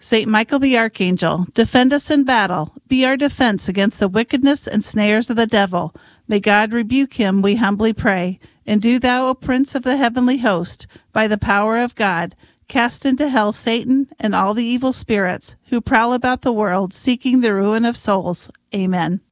Saint Michael the Archangel, defend us in battle. Be our defense against the wickedness and snares of the devil. May God rebuke him, we humbly pray. And do thou, O Prince of the heavenly host, by the power of God, cast into hell Satan and all the evil spirits who prowl about the world seeking the ruin of souls. Amen.